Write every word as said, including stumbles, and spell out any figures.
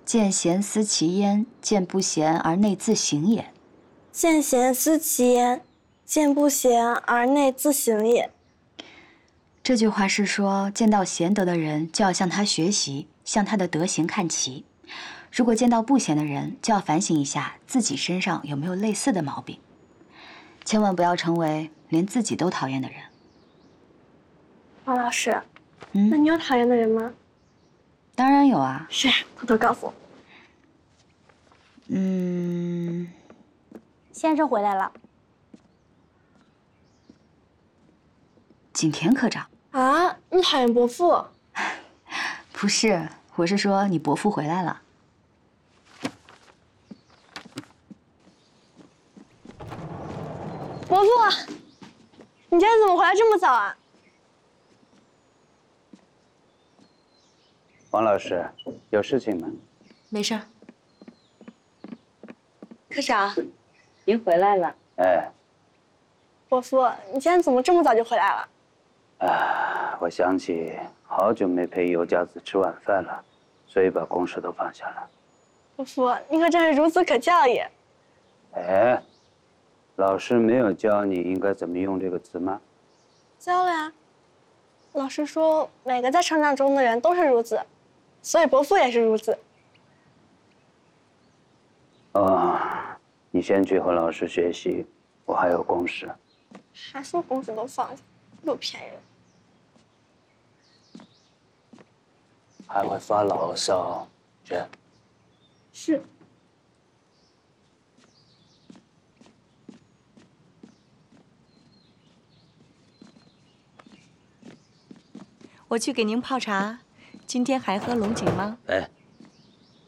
见贤思齐焉，见不贤而内自省也。 见贤思齐焉，见不贤而内自省也。 这句话是说，见到贤德的人就要向他学习，向他的德行看齐；如果见到不贤的人，就要反省一下自己身上有没有类似的毛病，千万不要成为连自己都讨厌的人。 王老师， 嗯， 那你有讨厌的人吗？ 当然有啊。 是，偷偷告诉我。 嗯， 先生回来了。 景田科长。 啊，你讨厌伯父？ 不是，我是说你伯父回来了。 伯父，你今天怎么回来这么早啊？ 王老师，有事情吗？ 没事儿。科长，您回来了。 哎， 伯父，你今天怎么这么早就回来了？ 啊，我想起好久没陪尤家子吃晚饭了，所以把公事都放下了。 伯父，您可真是孺子可教也。 哎，老师没有教你应该怎么用这个词吗？ 教了呀。老师说，每个在成长中的人都是孺子，所以伯父也是孺子。 哦，你先去和老师学习，我还有公事。 还说公事都放下，又骗人。 还会发牢骚，去。 是。 我去给您泡茶，今天还喝龙井吗？ 哎，